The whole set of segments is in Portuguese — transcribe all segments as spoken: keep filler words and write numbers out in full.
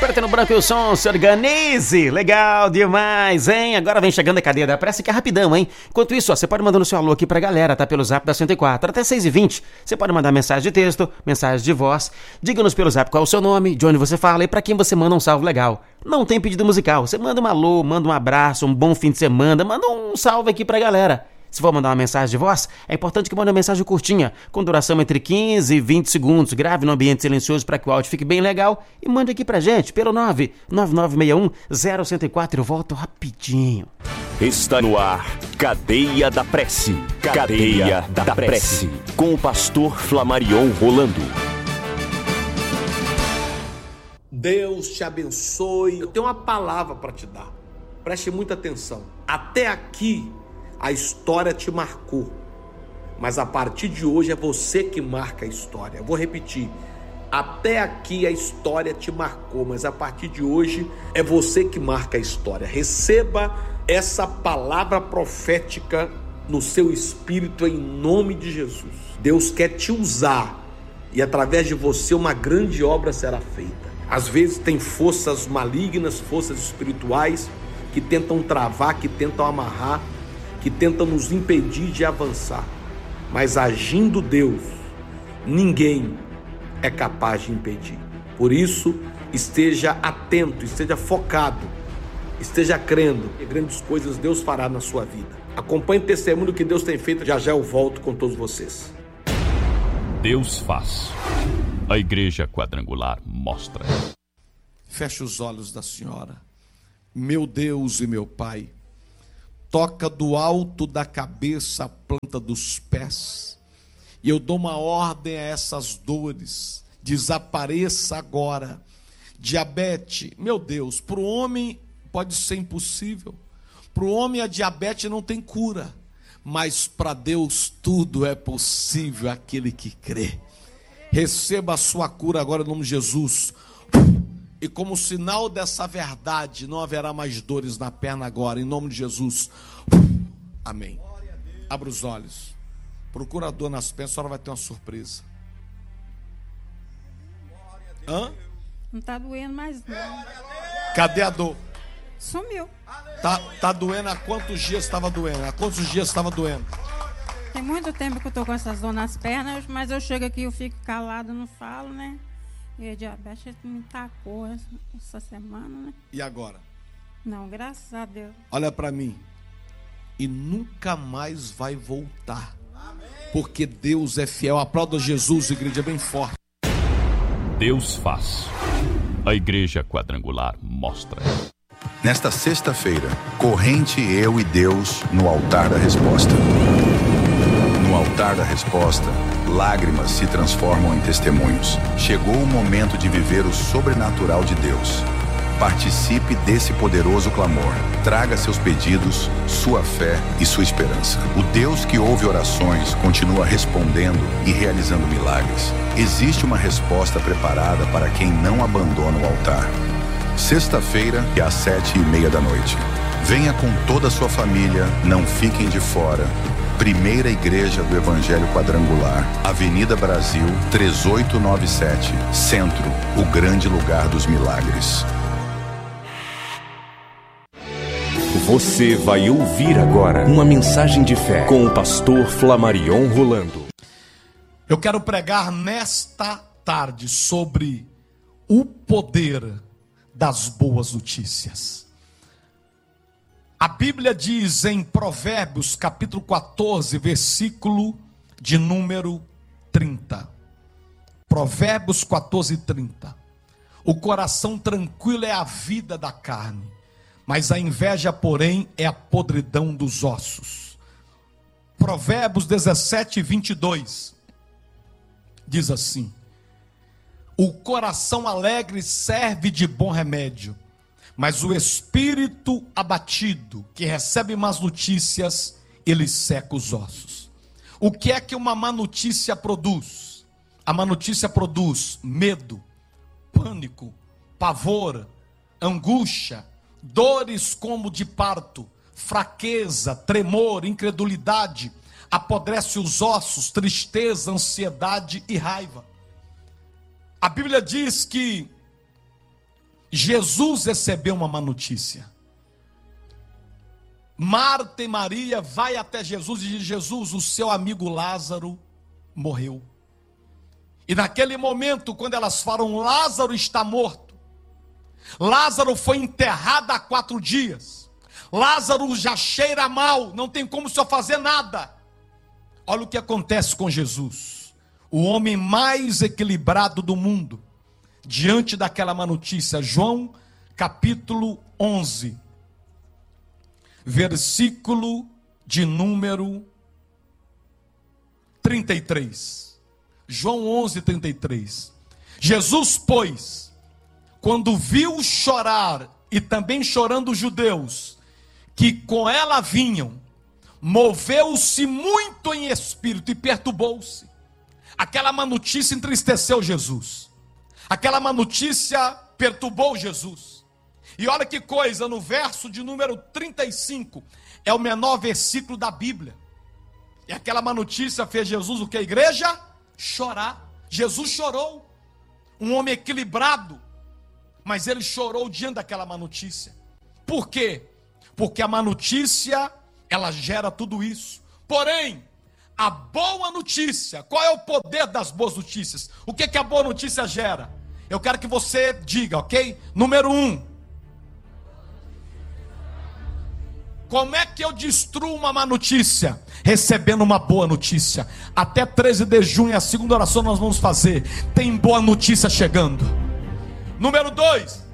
Preto no Branco e o som se organize. Legal demais, hein? Agora vem chegando a cadeia da pressa que é rapidão, hein? Enquanto isso, ó, você pode mandando seu alô aqui pra galera, tá? Pelo zap da cento e quatro até seis e vinte. Você pode mandar mensagem de texto, mensagem de voz. Diga-nos pelo zap qual é o seu nome, de onde você fala e pra quem você manda um salve legal. Não tem pedido musical. Você manda um alô, manda um abraço, um bom fim de semana, manda um salve aqui pra galera. Se for mandar uma mensagem de voz, é importante que mande uma mensagem curtinha, com duração entre quinze e vinte segundos. Grave no ambiente silencioso para que o áudio fique bem legal e mande aqui pra gente pelo nove nove nove seis um zero um zero quatro. Eu volto rapidinho. Está no ar, Cadeia da Prece. Cadeia da Prece, com o pastor Flamarion Rolando. Deus te abençoe. Eu tenho uma palavra para te dar. Preste muita atenção. Até aqui a história te marcou, mas a partir de hoje é você que marca a história. Eu vou repetir. Até aqui a história te marcou, mas a partir de hoje é você que marca a história. Receba essa palavra profética no seu espírito em nome de Jesus. Deus quer te usar e através de você uma grande obra será feita. Às vezes tem forças malignas, forças espirituais que tentam travar, que tentam amarrar, que tentam nos impedir de avançar. Mas agindo Deus, ninguém é capaz de impedir. Por isso, esteja atento, esteja focado, esteja crendo que grandes coisas Deus fará na sua vida. Acompanhe o testemunho que Deus tem feito. Já já eu volto com todos vocês. Deus faz. A Igreja Quadrangular mostra. Feche os olhos da senhora. Meu Deus e meu Pai, toca do alto da cabeça a planta dos pés. E eu dou uma ordem a essas dores. Desapareça agora. Diabetes, meu Deus, para o homem pode ser impossível. Para o homem a diabetes não tem cura. Mas para Deus tudo é possível, aquele que crê. Receba a sua cura agora em nome de Jesus. E como sinal dessa verdade, não haverá mais dores na perna agora, em nome de Jesus. Amém. Abra os olhos. Procura a dor nas pernas, a senhora vai ter uma surpresa. Hã? Não está doendo mais não. Cadê a dor? Sumiu. Tá, tá doendo há quantos dias estava doendo? Há quantos dias estava doendo? Tem muito tempo que eu estou com essas dor nas pernas, mas eu chego aqui, eu fico calado, não falo, né? E a diabetes me tacou essa, essa semana, né? E agora? Não, graças a Deus. Olha para mim. E nunca mais vai voltar. Porque Deus é fiel. Aplauda Jesus, igreja, bem forte. Deus faz. A Igreja Quadrangular mostra. Nesta sexta-feira, corrente eu e Deus no altar da resposta. No altar da resposta, lágrimas se transformam em testemunhos. Chegou o momento de viver o sobrenatural de Deus. Participe desse poderoso clamor. Traga seus pedidos, sua fé e sua esperança. O Deus que ouve orações continua respondendo e realizando milagres. Existe uma resposta preparada para quem não abandona o altar. Sexta-feira, às sete e meia da noite. Venha com toda a sua família, não fiquem de fora. Primeira Igreja do Evangelho Quadrangular, Avenida Brasil, três oito nove sete, Centro, o grande lugar dos milagres. Você vai ouvir agora uma mensagem de fé com o pastor Flamarion Rolando. Eu quero pregar nesta tarde sobre o poder das boas notícias. A Bíblia diz em Provérbios, capítulo quatorze, versículo de número trinta. Provérbios quatorze, trinta. O coração tranquilo é a vida da carne, mas a inveja, porém, é a podridão dos ossos. Provérbios dezessete, vinte e dois. Diz assim: o coração alegre serve de bom remédio, mas o espírito abatido, que recebe más notícias, ele seca os ossos. O que é que uma má notícia produz? A má notícia produz medo, pânico, pavor, angústia, dores como de parto, fraqueza, tremor, incredulidade, apodrece os ossos, tristeza, ansiedade e raiva. A Bíblia diz que Jesus recebeu uma má notícia. Marta e Maria vai até Jesus e diz: Jesus, o seu amigo Lázaro morreu. E naquele momento, quando elas falam, Lázaro está morto, Lázaro foi enterrado há quatro dias, Lázaro já cheira mal, não tem como o senhor fazer nada. Olha o que acontece com Jesus, o homem mais equilibrado do mundo, diante daquela má notícia. João capítulo onze, versículo de número trinta e três. João onze, trinta e três. Jesus, pois, quando viu chorar, e também chorando os judeus, que com ela vinham, moveu-se muito em espírito e perturbou-se. Aquela má notícia entristeceu Jesus. Aquela má notícia perturbou Jesus. E olha que coisa, no verso de número trinta e cinco, é o menor versículo da Bíblia. E aquela má notícia fez Jesus, o que a igreja? Chorar. Jesus chorou. Um homem equilibrado, mas ele chorou diante daquela má notícia. Por quê? Porque a má notícia, ela gera tudo isso. Porém, a boa notícia, qual é o poder das boas notícias? O que que a boa notícia gera? Eu quero que você diga, ok? Número um. Como é que eu destruo uma má notícia? Recebendo uma boa notícia. Até treze de junho, a segunda oração nós vamos fazer. Tem boa notícia chegando. Número dois.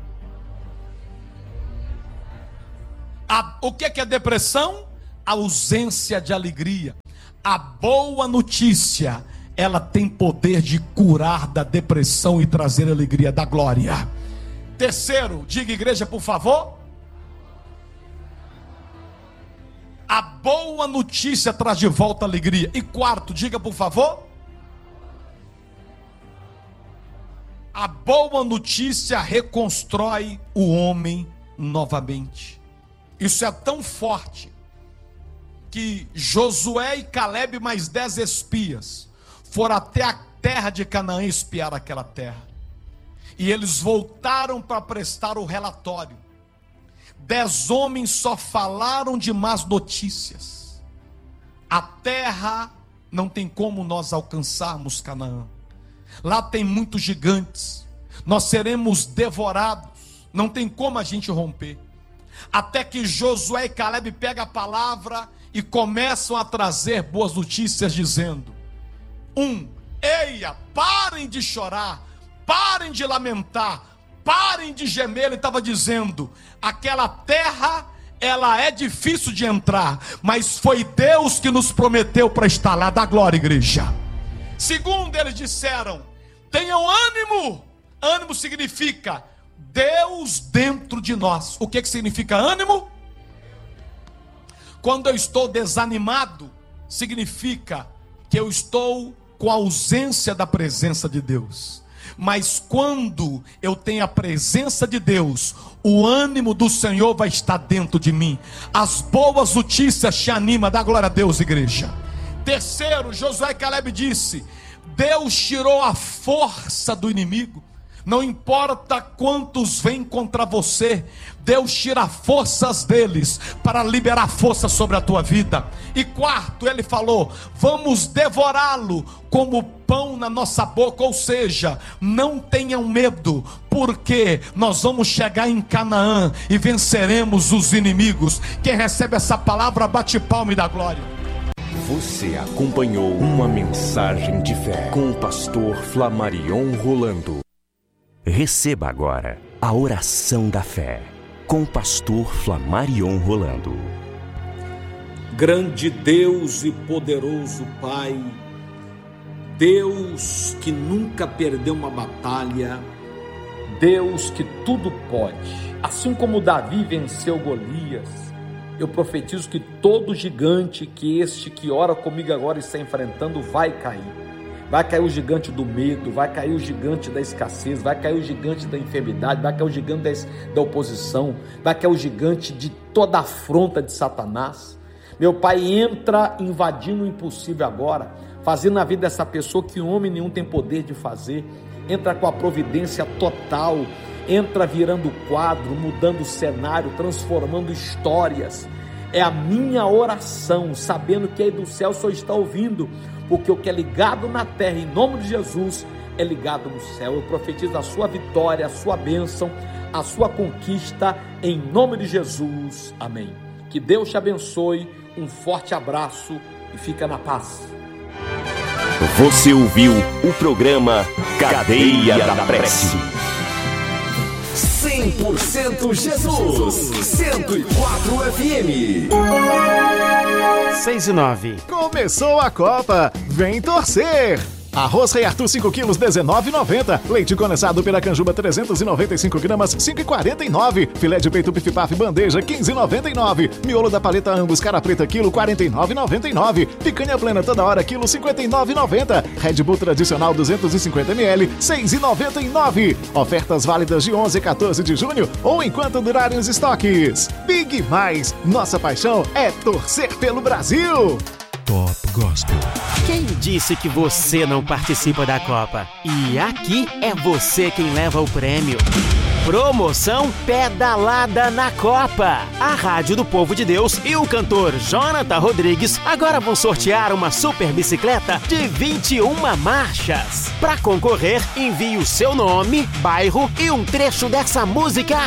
A, o que que é depressão? A ausência de alegria. A boa notícia, ela tem poder de curar da depressão e trazer alegria da glória. Terceiro, diga igreja por favor. A boa notícia traz de volta alegria. E quarto, diga por favor. A boa notícia reconstrói o homem novamente. Isso é tão forte que Josué e Caleb mais dez espias foram até a terra de Canaã espiar aquela terra. E eles voltaram para prestar o relatório. Dez homens só falaram de más notícias. A terra não tem como nós alcançarmos Canaã. Lá tem muitos gigantes. Nós seremos devorados. Não tem como a gente romper. Até que Josué e Caleb pegam a palavra e começam a trazer boas notícias, dizendo: um, eia, parem de chorar, parem de lamentar, parem de gemer. Ele estava dizendo: aquela terra, ela é difícil de entrar, mas foi Deus que nos prometeu para estar lá. Dá glória, igreja. Segundo, eles disseram: tenham ânimo. Ânimo significa Deus dentro de nós. O que que significa ânimo? Quando eu estou desanimado, significa que eu estou com a ausência da presença de Deus. Mas quando eu tenho a presença de Deus, o ânimo do Senhor vai estar dentro de mim. As boas notícias te animam. Dá glória a Deus, igreja. Terceiro, Josué e Caleb disse: Deus tirou a força do inimigo. Não importa quantos vêm contra você, Deus tira forças deles para liberar força sobre a tua vida. E quarto, ele falou: vamos devorá-lo como pão na nossa boca. Ou seja, não tenham medo, porque nós vamos chegar em Canaã e venceremos os inimigos. Quem recebe essa palavra, bate palma e dá glória. Você acompanhou uma mensagem de fé com o pastor Flamarion Rolando. Receba agora a oração da fé com o pastor Flamarion Rolando. Grande Deus e poderoso Pai, Deus que nunca perdeu uma batalha, Deus que tudo pode. Assim como Davi venceu Golias, eu profetizo que todo gigante que este que ora comigo agora está enfrentando vai cair. Vai cair o gigante do medo, vai cair o gigante da escassez, vai cair o gigante da enfermidade, vai cair o gigante da, da oposição, vai cair o gigante de toda a afronta de Satanás. Meu Pai, entra invadindo o impossível agora, fazendo na vida dessa pessoa que homem nenhum tem poder de fazer. Entra com a providência total, entra virando quadro, mudando o cenário, transformando histórias. É a minha oração, sabendo que aí do céu o Senhor está ouvindo, porque o que é ligado na terra, em nome de Jesus, é ligado no céu. Eu profetizo a sua vitória, a sua bênção, a sua conquista, em nome de Jesus. Amém. Que Deus te abençoe, um forte abraço e fica na paz. Você ouviu o programa Cadeia da Prece. cem por cento Jesus, cento e quatro F M. seis e nove. Começou a Copa, vem torcer! Arroz Rei Arthur cinco quilos, dezenove reais e noventa centavos. Leite condensado Piracanjuba trezentos e noventa e cinco gramas, cinco reais e quarenta e nove centavos. Filé de peito Pif-Paf bandeja, quinze reais e noventa e nove centavos. Miolo da paleta Ambos cara preta quilo, quarenta e nove reais e noventa e nove centavos. Picanha plena toda hora quilo, cinquenta e nove reais e noventa centavos. Red Bull tradicional duzentos e cinquenta mililitros, seis reais e noventa e nove centavos. Ofertas válidas de onze a quatorze de junho ou enquanto durarem os estoques. Big Mais, nossa paixão é torcer pelo Brasil. Top Gospel. Quem disse que você não participa da Copa? E aqui é você quem leva o prêmio. Promoção Pedalada na Copa. A Rádio do Povo de Deus e o cantor Jonathan Rodrigues agora vão sortear uma super bicicleta de vinte e uma marchas. Para concorrer, envie o seu nome, bairro e um trecho dessa música